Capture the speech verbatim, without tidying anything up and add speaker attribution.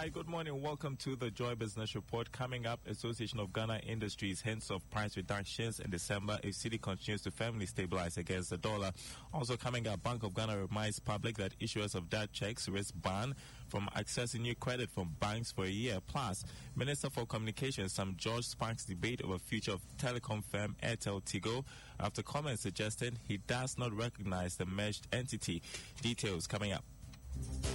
Speaker 1: Hi, good morning. Welcome to the Joy Business Report. Coming up, Association of Ghana Industries hints of price reductions in December if cedi continues to firmly stabilize against the dollar. Also coming up, Bank of Ghana reminds public that issuers of debt checks risk ban from accessing new credit from banks for a year. Plus, Minister for Communications Sam George sparks debate over future of telecom firm Airtel Tigo after comments suggesting he does not recognize the merged entity. Details coming up.